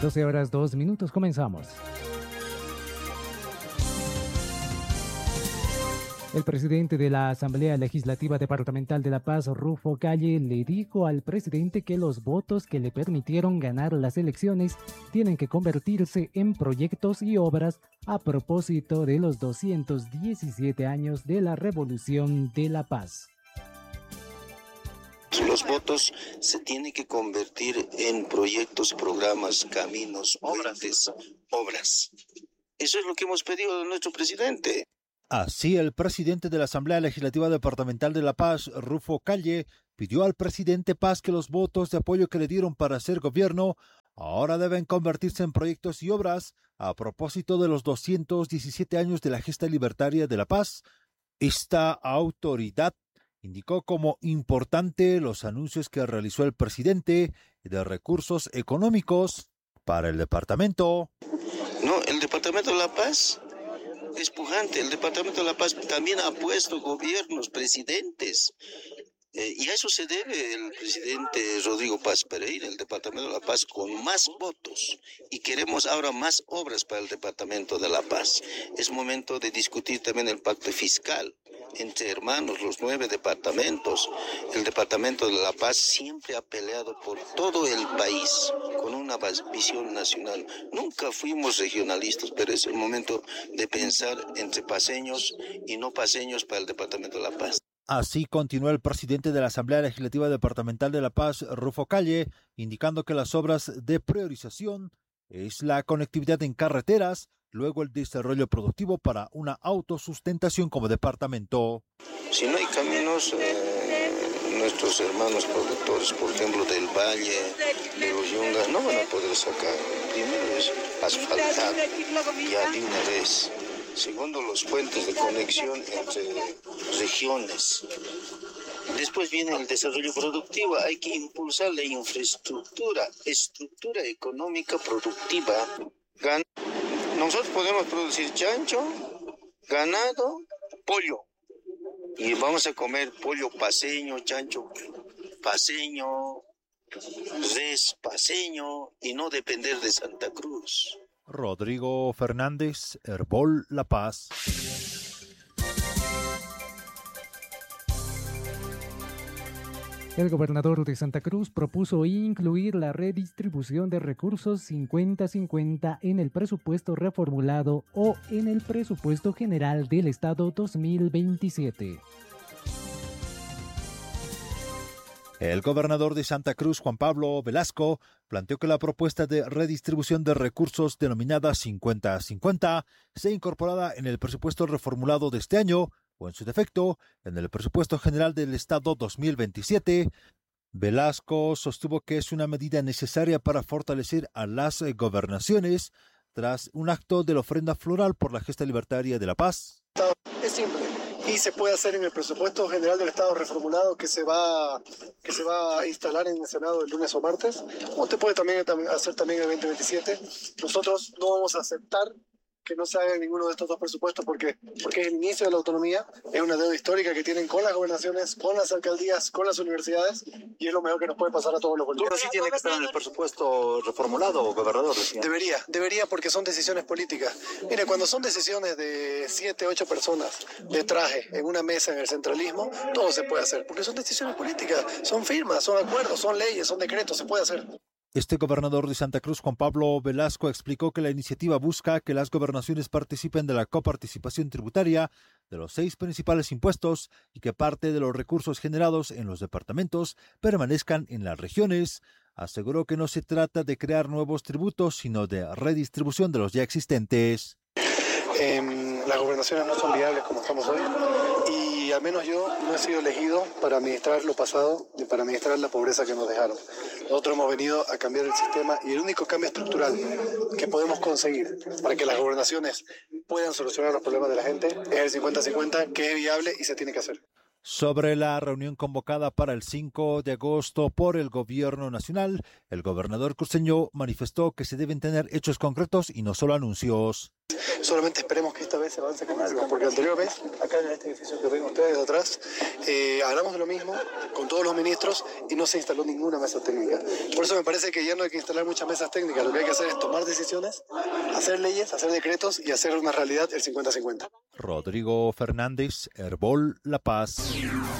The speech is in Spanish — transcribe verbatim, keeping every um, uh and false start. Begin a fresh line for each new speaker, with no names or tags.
doce horas dos minutos, comenzamos. El presidente de la Asamblea Legislativa Departamental de La Paz, Rufo Calle, le dijo al presidente que los votos que le permitieron ganar las elecciones tienen que convertirse en proyectos y obras a propósito de los doscientos diecisiete años de la Revolución de La Paz.
Los votos se tienen que convertir en proyectos, programas, caminos, puentes, obras. Eso es lo que hemos pedido de nuestro presidente.
Así, el presidente de la Asamblea Legislativa Departamental de La Paz, Rufo Calle, pidió al presidente Paz que los votos de apoyo que le dieron para hacer gobierno ahora deben convertirse en proyectos y obras a propósito de los doscientos diecisiete años de la gesta libertaria de La Paz. Esta autoridad indicó como importante los anuncios que realizó el presidente de recursos económicos para el departamento.
No, el departamento de La Paz es pujante. El departamento de La Paz también ha puesto gobiernos, presidentes. Eh, y a eso se debe el presidente Rodrigo Paz Pereira, el departamento de La Paz, con más votos. Y queremos ahora más obras para el departamento de La Paz. Es momento de discutir también el pacto fiscal entre hermanos, los nueve departamentos. El departamento de La Paz siempre ha peleado por todo el país con una visión nacional. Nunca fuimos regionalistas, pero es el momento de pensar entre paseños y no paseños para el departamento de La Paz.
Así continuó el presidente de la Asamblea Legislativa Departamental de La Paz, Rufo Calle, indicando que las obras de priorización es la conectividad en carreteras, luego el desarrollo productivo para una autosustentación como departamento.
Si no hay caminos, eh, nuestros hermanos productores, por ejemplo, del Valle, de los Yungas, no van a poder sacar. Primero es asfaltar ya de una vez. Segundo, los puentes de conexión entre regiones. Después viene el desarrollo productivo. Hay que impulsar la infraestructura, estructura económica productiva. Gan- Nosotros podemos producir chancho, ganado, pollo. Y vamos a comer pollo paceño, chancho paceño, res paceño y no depender de Santa Cruz.
Rodrigo Fernández, Herbol La Paz.
El gobernador de Santa Cruz propuso incluir la redistribución de recursos cincuenta cincuenta en el presupuesto reformulado o en el presupuesto general del Estado dos mil veintisiete.
El gobernador de Santa Cruz, Juan Pablo Velasco, planteó que la propuesta de redistribución de recursos denominada cincuenta cincuenta sea incorporada en el presupuesto reformulado de este año o, en su defecto, en el presupuesto general del Estado dos mil veintisiete. Velasco sostuvo que es una medida necesaria para fortalecer a las gobernaciones tras un acto de la ofrenda floral por la gesta libertaria de La Paz.
Es simple. Y se puede hacer en el presupuesto general del Estado reformulado que se va que se va a instalar en el Senado el lunes o martes, o te puede también hacer también el veinte veintisiete. Nosotros no vamos a aceptar que no se haga ninguno de estos dos presupuestos porque, porque es el inicio de la autonomía, es una deuda histórica que tienen con las gobernaciones, con las alcaldías, con las universidades, y es lo mejor que nos puede pasar a todos los bolivianos.
¿Pero sí tiene que estar en el presupuesto reformulado, gobernador? Decía.
Debería, debería porque son decisiones políticas. Mire, cuando son decisiones de siete, ocho personas de traje en una mesa en el centralismo, todo se puede hacer, porque son decisiones políticas, son firmas, son acuerdos, son leyes, son decretos, se puede hacer.
Este gobernador de Santa Cruz, Juan Pablo Velasco, explicó que la iniciativa busca que las gobernaciones participen de la coparticipación tributaria de los seis principales impuestos y que parte de los recursos generados en los departamentos permanezcan en las regiones. Aseguró que no se trata de crear nuevos tributos, sino de redistribución de los ya existentes.
Eh, las gobernaciones no son viables como estamos hoy y al menos yo no he sido elegido para administrar lo pasado ni para administrar la pobreza que nos dejaron. Nosotros hemos venido a cambiar el sistema y el único cambio estructural que podemos conseguir para que las gobernaciones puedan solucionar los problemas de la gente es el cincuenta cincuenta, que es viable y se tiene que hacer.
Sobre la reunión convocada para el cinco de agosto por el gobierno nacional, el gobernador cruceño manifestó que se deben tener hechos concretos y no solo anuncios.
Solamente esperemos que esta vez se avance con algo, porque la anterior vez, acá en este edificio que ven ustedes de atrás, eh, hablamos de lo mismo con todos los ministros y no se instaló ninguna mesa técnica. Por eso me parece que ya no hay que instalar muchas mesas técnicas, lo que hay que hacer es tomar decisiones, hacer leyes, hacer decretos y hacer una realidad el cincuenta cincuenta.
Rodrigo Fernández, Herbol, La Paz.